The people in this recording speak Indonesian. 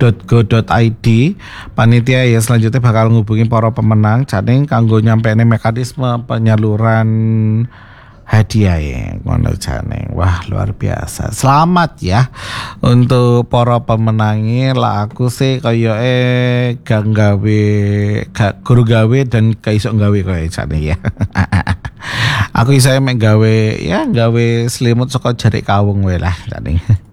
.go.id. Panitia ya selanjutnya bakal ngubungi para pemenang jane kanggo nyampeine mekanisme penyaluran hadiah ya ngono jane. Wah, luar biasa. Selamat ya untuk para pemenangnya. Lah aku sih koyoke gak guru gawe dan gak iso gawe koyo jane ya. Aku iso mek gawe selimut saka jarik kawung wae lah jane.